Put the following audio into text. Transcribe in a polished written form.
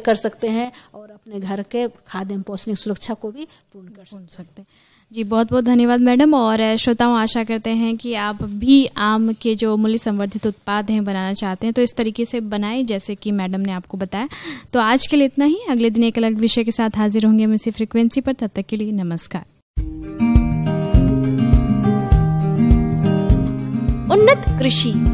कर सकते हैं और अपने घर के खाद्य एवं पौष्टिक सुरक्षा को भी पूर्ण कर सकते हैं। जी, बहुत बहुत धन्यवाद मैडम। और श्रोताओं, आशा करते हैं कि आप भी आम के जो मूल्य संवर्धित उत्पाद हैं बनाना चाहते हैं तो इस तरीके से बनाएं जैसे कि मैडम ने आपको बताया। तो आज के लिए इतना ही। अगले दिन एक अलग विषय के साथ हाजिर होंगे हम इसी फ्रीक्वेंसी पर। तब तक के लिए नमस्कार। उन्नत कृषि